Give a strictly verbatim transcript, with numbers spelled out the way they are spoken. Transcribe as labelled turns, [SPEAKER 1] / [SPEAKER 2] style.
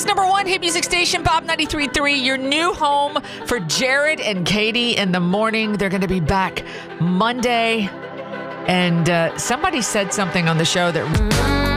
[SPEAKER 1] America's number one hit music station, Bob ninety-three point three, your new home for Jared and Katie in the morning. They're going to be back Monday. And uh, somebody said something on the show that